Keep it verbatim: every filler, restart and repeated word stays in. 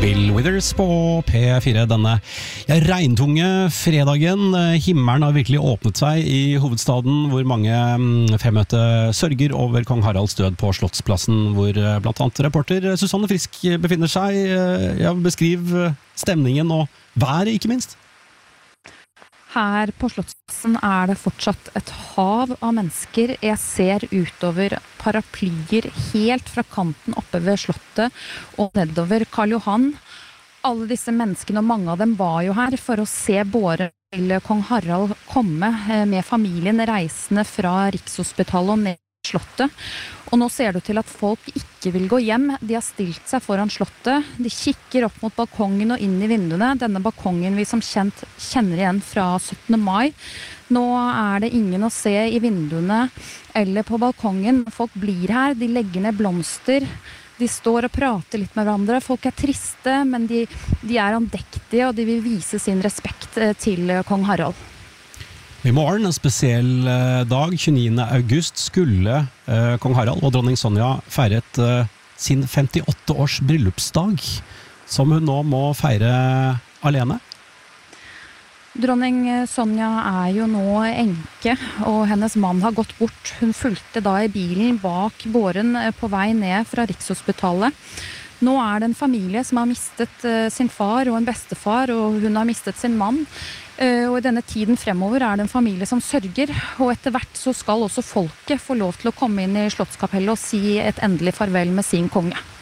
Bill Withers på P fire denne ja, regntunge fredagen. Himmelen har virkelig åpnet seg i hovedstaden, hvor mange fremmøtte sørger over kong Haralds død på Slottsplassen, hvor blant annet reporter Susanne Frisk befinner seg. Ja, beskriv stemningen og været, ikke minst. Her på Slottsplassen er det fortsatt et hav av mennesker. Jeg ser utover paraplyer helt fra kanten oppe ved Slottet og nedover Karl Johan. Alle disse menneskene, og mange av dem var jo her for å se båre til kong Harald komme med familien reisende fra Rikshospitalet og ned til Slottet. Og nå ser det til at folk ikke vil gå hjem. De har stilt seg foran Slottet. De kikker opp mot balkongen og inn i vinduene. Denne balkongen vi som kjent kjenner igjen fra syttende mai. Nå er det ingen å se i vinduene eller på balkongen. Folk blir her, de legger ned blomster. De står og prater litt med hverandre. Folk er triste, men de, de er andektige, og de vil vise sin respekt til kong Harald. I morgen, en spesiell dag, tjueniende august, skulle eh, kong Harald og dronning Sonja feiret eh, sin femtiåtte års bryllupsdag, som hun nå må feire alene. Dronning Sonja er jo nå enke, og hennes mann har gått bort. Hun fulgte da i bilen bak båren på vei ned fra Rikshospitalet. Nå er det en familie som har mistet sin far og en bestefar, og hun har mistet sin mann. Og i denne tiden fremover er det en familie som sørger, og etter hvert så skal også folket få lov til å komme inn i Slottskapellet og si et endelig farvel med sin konge.